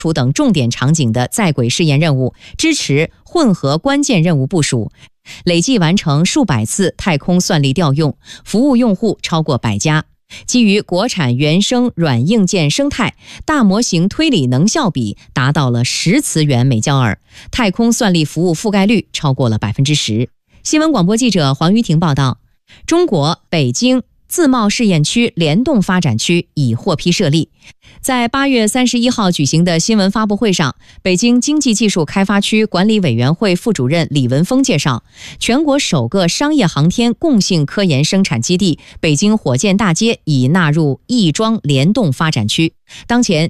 处等重点场景的在轨试验任务，支持混合关键任务部署，累计完成数百次太空算力调用，服务用户超过100家。基于国产原生软硬件生态，大模型推理能效比达到了10磁元每焦耳，太空算力服务覆盖率超过了10%。新闻广播记者黄玉婷报道，中国北京自贸试验区联动发展区已获批设立。在8月31号举行的新闻发布会上，北京经济技术开发区管理委员会副主任李文峰介绍，全国首个商业航天共性科研生产基地北京火箭大街已纳入亦庄联动发展区。当前